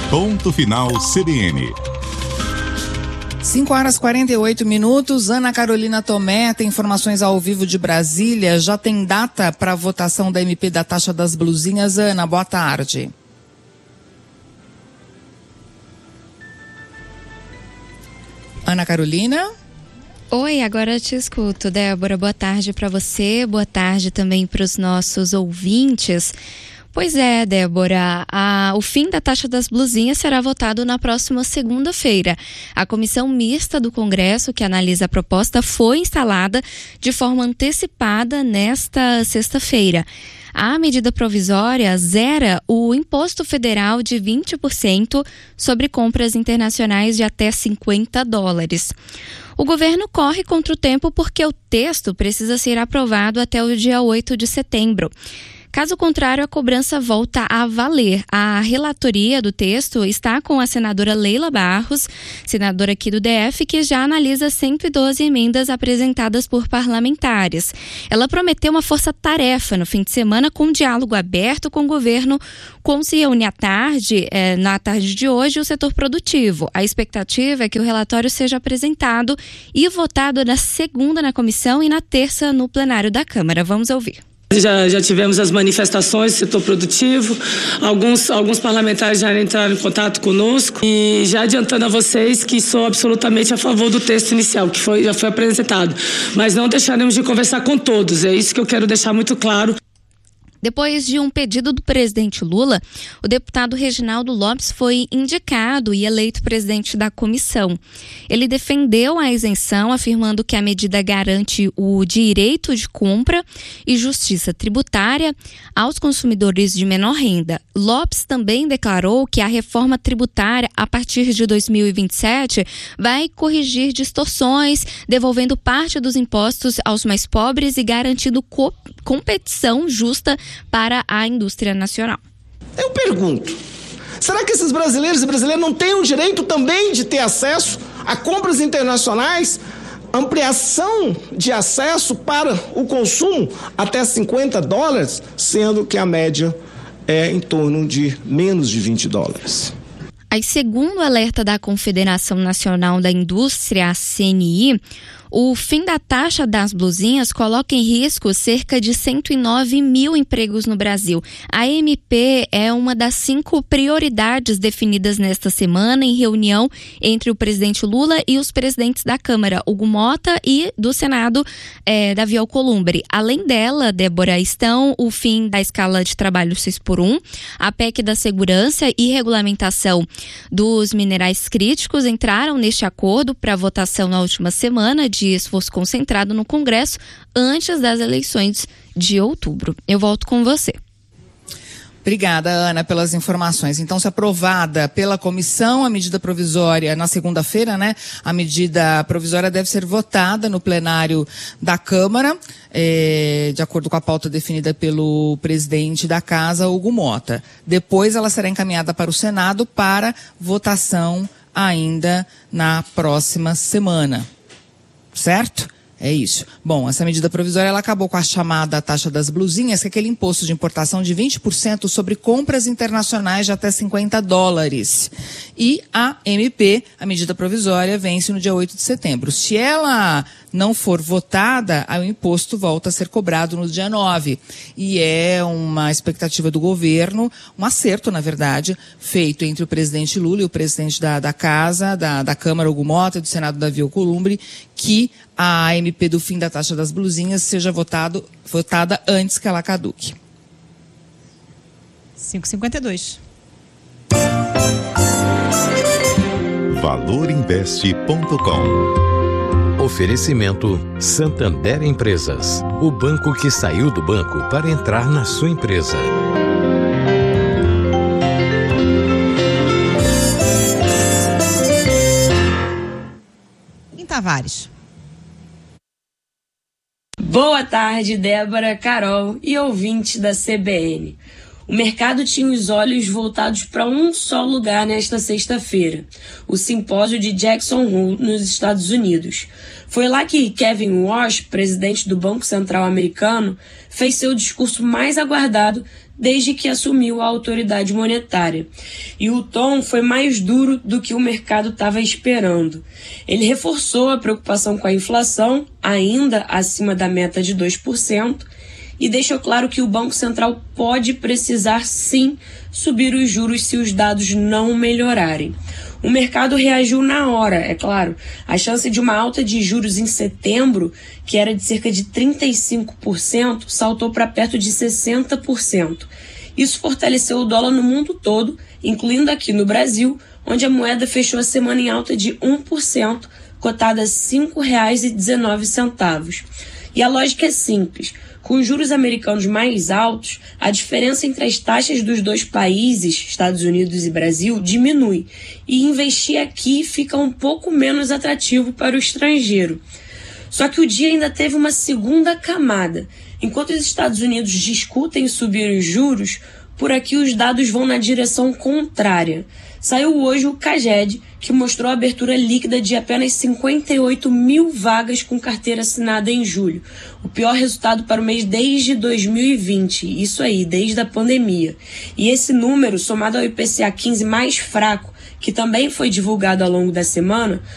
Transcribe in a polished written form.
Ponto Final CBN. 5h48. Ana Carolina Tomé tem informações ao vivo de Brasília. Já tem data para a votação da MP da taxa das blusinhas? Ana, boa tarde. Ana Carolina? Oi, agora eu te escuto, Débora. Boa tarde para você, boa tarde também para os nossos ouvintes. Pois é, Débora, o fim da taxa das blusinhas será votado na próxima segunda-feira. A comissão mista do Congresso, que analisa a proposta, foi instalada de forma antecipada nesta sexta-feira. A medida provisória zera o imposto federal de 20% sobre compras internacionais de até $50. O governo corre contra o tempo porque o texto precisa ser aprovado até o dia 8 de setembro. Caso contrário, a cobrança volta a valer. A relatoria do texto está com a senadora Leila Barros, senadora aqui do DF, que já analisa 112 emendas apresentadas por parlamentares. Ela prometeu uma força-tarefa no fim de semana com um diálogo aberto com o governo, como se reúne à tarde, na tarde de hoje, o setor produtivo. A expectativa é que o relatório seja apresentado e votado na segunda na comissão e na terça no plenário da Câmara. Vamos ouvir. Já tivemos as manifestações do setor produtivo, alguns parlamentares já entraram em contato conosco e já adiantando a vocês que sou absolutamente a favor do texto inicial, que já foi apresentado, mas não deixaremos de conversar com todos, é isso que eu quero deixar muito claro. Depois de um pedido do presidente Lula, o deputado Reginaldo Lopes foi indicado e eleito presidente da comissão. Ele defendeu a isenção, afirmando que a medida garante o direito de compra e justiça tributária aos consumidores de menor renda. Lopes também declarou que a reforma tributária, a partir de 2027, vai corrigir distorções, devolvendo parte dos impostos aos mais pobres e garantindo competição justa para a indústria nacional. Eu pergunto, será que esses brasileiros e brasileiras não têm o direito também de ter acesso a compras internacionais, ampliação de acesso para o consumo até $50, sendo que a média é em torno de menos de $20? Aí, segundo o alerta da Confederação Nacional da Indústria, a CNI, o fim da taxa das blusinhas coloca em risco cerca de 109 mil empregos no Brasil. A MP é uma das 5 prioridades definidas nesta semana em reunião entre o presidente Lula e os presidentes da Câmara, Hugo Mota, e do Senado, Davi Alcolumbre. Além dela, Débora, estão o fim da escala de trabalho 6x1, a PEC da segurança e regulamentação dos minerais críticos entraram neste acordo para votação na última semana de esforço concentrado no Congresso antes das eleições de outubro. Eu volto com você. Obrigada, Ana, pelas informações. Então, se aprovada pela comissão, a medida provisória na segunda-feira, né? A medida provisória deve ser votada no plenário da Câmara, de acordo com a pauta definida pelo presidente da Casa, Hugo Mota. Depois, ela será encaminhada para o Senado para votação ainda na próxima semana. Certo? É isso. Bom, essa medida provisória ela acabou com a chamada taxa das blusinhas, que é aquele imposto de importação de 20% sobre compras internacionais de até $50. E a MP, a medida provisória, vence no dia 8 de setembro. Se ela não for votada, o imposto volta a ser cobrado no dia 9. E é uma expectativa do governo, um acerto, na verdade, feito entre o presidente Lula e o presidente da Casa, da Câmara, Hugo Mota, e do Senado, Davi Alcolumbre, que a MP do fim da taxa das blusinhas seja votada antes que ela caduque. 5h52. Valorinvest.com. Oferecimento Santander Empresas. O banco que saiu do banco para entrar na sua empresa. Em Tavares. Boa tarde, Débora, Carol e ouvintes da CBN. O mercado tinha os olhos voltados para um só lugar nesta sexta-feira, o simpósio de Jackson Hole, nos Estados Unidos. Foi lá que Kevin Warsh, presidente do Banco Central americano, fez seu discurso mais aguardado desde que assumiu a autoridade monetária. E o tom foi mais duro do que o mercado estava esperando. Ele reforçou a preocupação com a inflação, ainda acima da meta de 2%, e deixou claro que o Banco Central pode precisar sim subir os juros se os dados não melhorarem. O mercado reagiu na hora, é claro. A chance de uma alta de juros em setembro, que era de cerca de 35%, saltou para perto de 60%. Isso fortaleceu o dólar no mundo todo, incluindo aqui no Brasil, onde a moeda fechou a semana em alta de 1%, cotada a R$ 5,19. E a lógica é simples. Com os juros americanos mais altos, a diferença entre as taxas dos dois países, Estados Unidos e Brasil, diminui. E investir aqui fica um pouco menos atrativo para o estrangeiro. Só que o dia ainda teve uma segunda camada. Enquanto os Estados Unidos discutem subir os juros, por aqui os dados vão na direção contrária. Saiu hoje o CAGED, que mostrou a abertura líquida de apenas 58 mil vagas com carteira assinada em julho. O pior resultado para o mês desde 2020, isso aí, desde a pandemia. E esse número, somado ao IPCA 15 mais fraco, que também foi divulgado ao longo da semana,